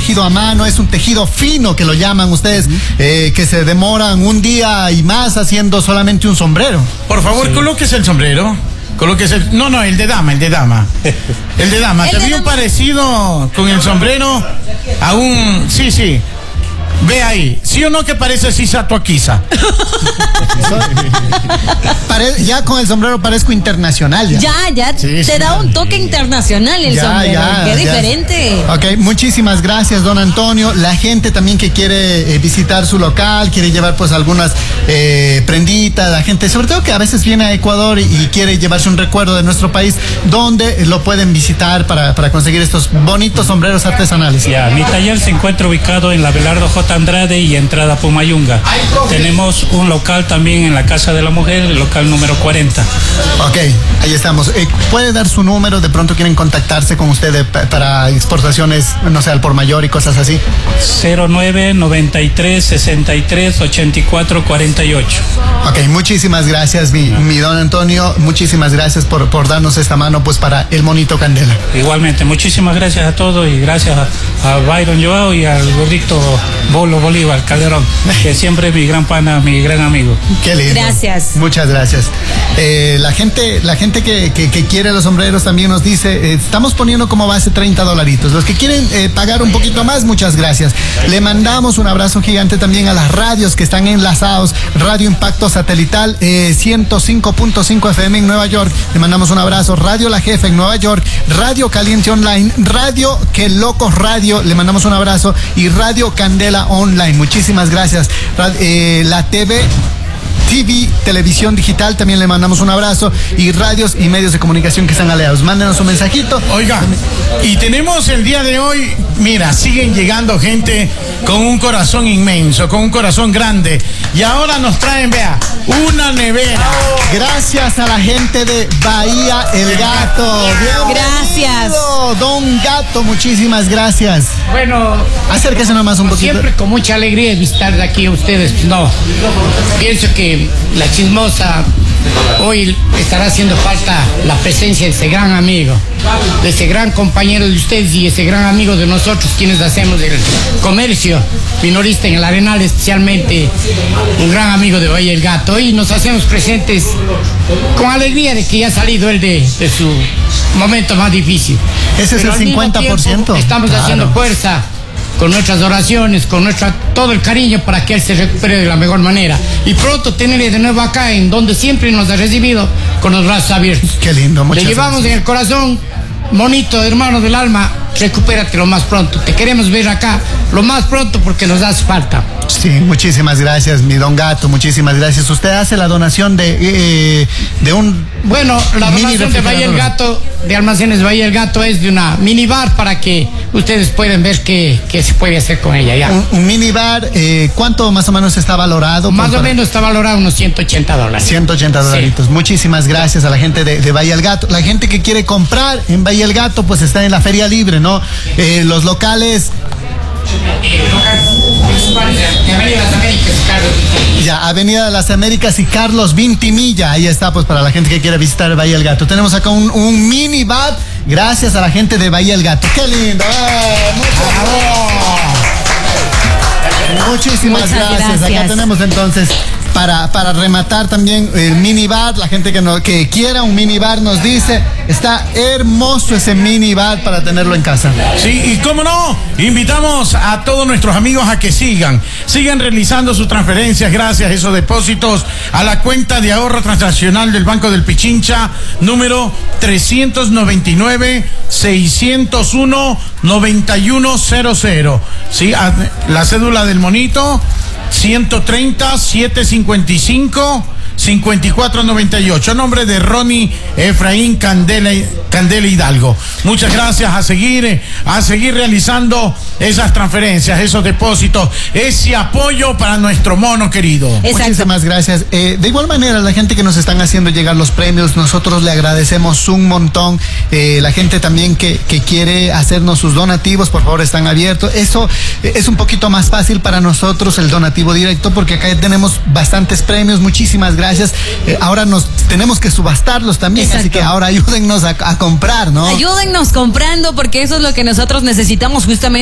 tejido a mano, es un tejido fino que lo llaman ustedes, que se demoran un día y más haciendo solamente un sombrero. Por favor, colóquese el sombrero. No, el de dama. El de dama. Te vio parecido con el sombrero a un... Sí. Ve ahí, ¿sí o no que parece Sisato Akiza? Ya con el sombrero parezco internacional. Ya, te da un toque internacional el sombrero. Qué diferente. Ok, muchísimas gracias, don Antonio. La gente también que quiere visitar su local, quiere llevar pues algunas prenditas, la gente, sobre todo que a veces viene a Ecuador y quiere llevarse un recuerdo de nuestro país, ¿dónde lo pueden visitar para conseguir estos bonitos sombreros artesanales? Mi taller se encuentra ubicado en la Abelardo J. Andrade y entrada Pumayunga. Tenemos un local también en la Casa de la Mujer, el local número 40. Ok, ahí estamos. ¿Puede dar su número? De pronto quieren contactarse con usted para exportaciones, no sé, al por mayor y cosas así. 0993 63 84 48. Ok, muchísimas gracias, mi don Antonio. Muchísimas gracias por darnos esta mano pues para el monito Candela. Igualmente, muchísimas gracias a todos y gracias a Byron Joao y al gordito Bolo Bolívar Calderón, que siempre es mi gran pana, mi gran amigo. Qué lindo. Gracias. Muchas gracias. La gente que quiere los sombreros también nos dice, estamos poniendo como base $30. Los que quieren pagar un poquito más, muchas gracias. Le mandamos un abrazo gigante también a las radios que están enlazados. Radio Impacto Satelital 105.5 FM en Nueva York. Le mandamos un abrazo. Radio La Jefa en Nueva York. Radio Caliente Online. Radio Que Locos Radio. Le mandamos un abrazo. Y Radio Candela Online. Muchísimas gracias. La TV, televisión digital, también le mandamos un abrazo, y radios y medios de comunicación que están aliados. Mándenos un mensajito. Oiga, y tenemos el día de hoy, mira, siguen llegando gente con un corazón inmenso, con un corazón grande, y ahora nos traen, vea, una nevera. Gracias a la gente de Bahía El Gato. Gracias. Don Gato, muchísimas gracias. Bueno, acérquese nomás un poquito. Siempre con mucha alegría de visitar de aquí a ustedes. No, pienso que la chismosa hoy estará haciendo falta la presencia de ese gran amigo, de ese gran compañero de ustedes y ese gran amigo de nosotros quienes hacemos el comercio minorista en el Arenal, especialmente un gran amigo de Bahía El Gato. Hoy nos hacemos presentes con alegría de que ya ha salido él de su momento más difícil. Ese es el 50%. Estamos haciendo fuerza con nuestras oraciones, con todo el cariño para que él se recupere de la mejor manera. Y pronto tenerle de nuevo acá, en donde siempre nos ha recibido con los brazos abiertos. Qué lindo, muchas Le llevamos gracias. en el corazón, monito, hermano del alma, recupérate lo más pronto. Te queremos ver acá lo más pronto porque nos hace falta. Sí, muchísimas gracias, mi don Gato, muchísimas gracias. Usted hace la donación de un... Bueno, la donación de Bahía El Gato, de Almacenes Bahía El Gato, es de una minibar para que ustedes puedan ver qué se puede hacer con ella ya. Un minibar, ¿cuánto más o menos está valorado? Más o menos está valorado unos $180. $180. Sí. Muchísimas gracias a la gente de Bahía El Gato. La gente que quiere comprar en Bahía El Gato, pues está en la Feria Libre, ¿no? Los locales... Avenida de las Américas y Carlos Vintimilla. Ahí está, pues para la gente que quiere visitar Bahía El Gato. Tenemos acá un mini bar gracias a la gente de Bahía El Gato. ¡Qué lindo! Muchísimas gracias. Acá tenemos entonces para rematar también el minibar. La gente que quiera un minibar nos dice, está hermoso ese minibar para tenerlo en casa. Sí, y cómo no, invitamos a todos nuestros amigos a que sigan realizando sus transferencias gracias a esos depósitos a la cuenta de ahorro transnacional del Banco del Pichincha, número 399-601-9100. Sí, la cédula del monito 130-755-5498. Nombre de Ronnie Efraín Candela Hidalgo. Muchas gracias. A seguir realizando esas transferencias, esos depósitos, ese apoyo para nuestro mono querido. Exacto. Muchísimas gracias. De igual manera, la gente que nos están haciendo llegar los premios, nosotros le agradecemos un montón. La gente también que quiere hacernos sus donativos, por favor, están abiertos. Eso es un poquito más fácil para nosotros, el donativo directo, porque acá tenemos bastantes premios. Muchísimas gracias. Ahora tenemos que subastarlos también. Exacto. Así que ahora ayúdennos a comprar, ¿no? Ayúdennos comprando, porque eso es lo que nosotros necesitamos justamente.